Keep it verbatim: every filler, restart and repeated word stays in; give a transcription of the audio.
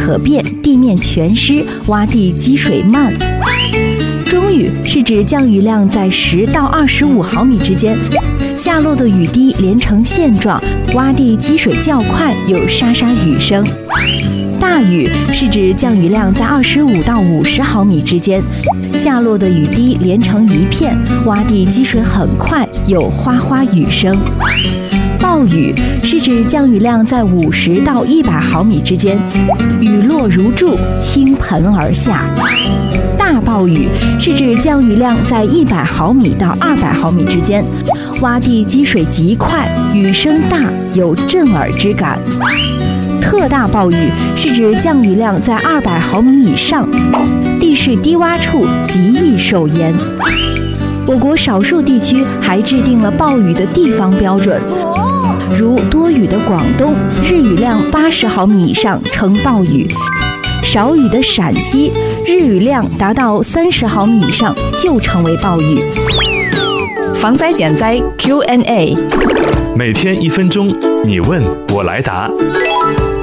可变，地面全湿，洼地积水慢。中雨是指降雨量在十到二十五毫米之间，下落的雨滴连成线状，洼地积水较快，有沙沙雨声。大雨是指降雨量在二十五到五十毫米之间，下落的雨滴连成一片，洼地积水很快，有哗哗雨声。暴雨是指降雨量在五十到一百毫米之间，雨落如注，倾盆而下。大暴雨是指降雨量在一百毫米到二百毫米之间，洼地积水极快，雨声大，有震耳之感。特大暴雨是指降雨量在二百毫米以上，地势低洼处极易受淹。我国少数地区还制定了暴雨的地方标准，如多雨的广东，日雨量八十毫米以上称暴雨；少雨的陕西，日雨量达到三十毫米以上就称为暴雨。 防灾减灾 Q and A， 每天一分钟，你问我来答。